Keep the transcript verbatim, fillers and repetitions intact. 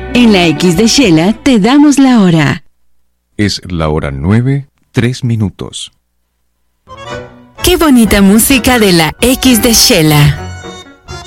En la X de Shela te damos la hora. Es la hora nueve, tres minutos. Qué bonita música de la X de Shela.